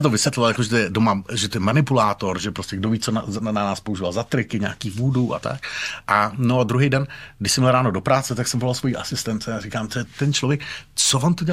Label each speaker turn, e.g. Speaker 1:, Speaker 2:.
Speaker 1: to vysvětloval, jako, že to je doma, že to je manipulátor, že prostě kdo ví, co na nás používal za triky, nějaký vůdů a tak. A druhý den, když jsem měl ráno do práce, tak jsem volal svojí asistence a říkám, ten člověk, co on to dělá?